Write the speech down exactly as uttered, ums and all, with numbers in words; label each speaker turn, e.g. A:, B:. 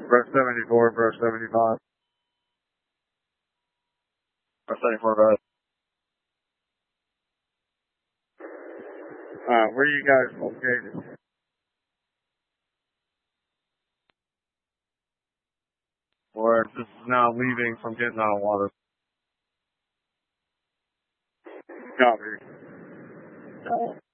A: Brush seventy-four, brush seventy-five. Brush seventy-four, brush. Uh, where are you guys located? Or this is now leaving from getting out of water. Copy.